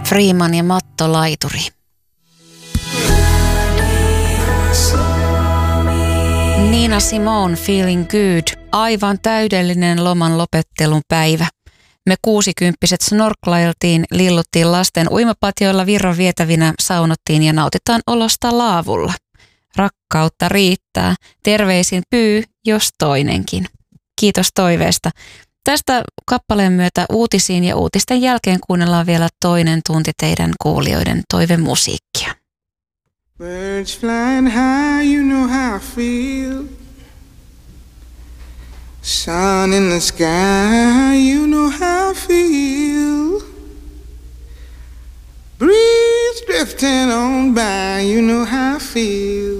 Freeman ja Matto Laituri. Nina Simone, Feeling Good. Aivan täydellinen loman lopettelun päivä. Me 60-vuotiaat snorklailtiin, lilluttiin lasten uimapatjoilla virran vietävinä, saunottiin ja nautitaan olosta laavulla. Rakkautta riittää. Terveisin Pyy, jos toinenkin. Kiitos toiveesta. Tästä kappaleen myötä uutisiin ja uutisten jälkeen kuunnellaan vielä toinen tunti teidän kuulijoiden toivemusiikkia. Birds flying high, you know how I feel. Sun in the sky, you know how I feel. Breeze drifting on by, you know how I feel.